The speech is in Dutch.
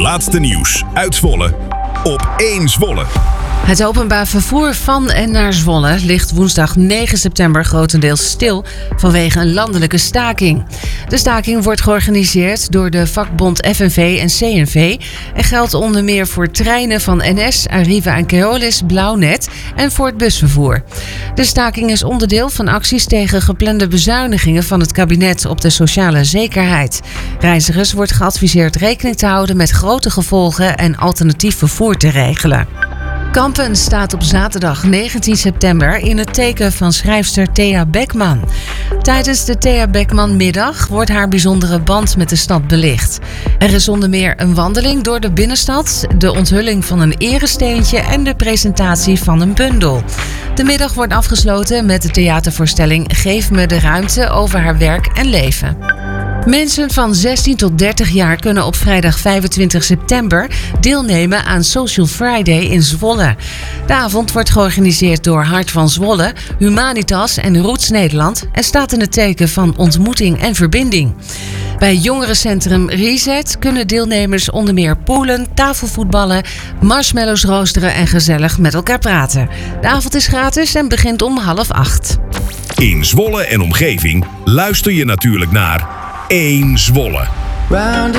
laatste nieuws uit Zwolle op 1 Zwolle. Het openbaar vervoer van en naar Zwolle ligt woensdag 9 september grotendeels stil vanwege een landelijke staking. De staking wordt georganiseerd door de vakbond FNV en CNV en geldt onder meer voor treinen van NS, Arriva en Keolis, Blauwnet en voor het busvervoer. De staking is onderdeel van acties tegen geplande bezuinigingen van het kabinet op de sociale zekerheid. Reizigers wordt geadviseerd rekening te houden met grote gevolgen en alternatief vervoer te regelen. Kampen staat op zaterdag 19 september in het teken van schrijfster Thea Beckman. Tijdens de Thea Beckman-middag wordt haar bijzondere band met de stad belicht. Er is onder meer een wandeling door de binnenstad, de onthulling van een eresteentje en de presentatie van een bundel. De middag wordt afgesloten met de theatervoorstelling Geef me de ruimte over haar werk en leven. Mensen van 16 tot 30 jaar kunnen op vrijdag 25 september deelnemen aan Social Friday in Zwolle. De avond wordt georganiseerd door Hart van Zwolle, Humanitas en Roots Nederland en staat in het teken van ontmoeting en verbinding. Bij jongerencentrum Reset kunnen deelnemers onder meer poelen, tafelvoetballen, marshmallows roosteren en gezellig met elkaar praten. De avond is gratis en begint om 7:30. In Zwolle en omgeving luister je natuurlijk naar 1 Zwolle.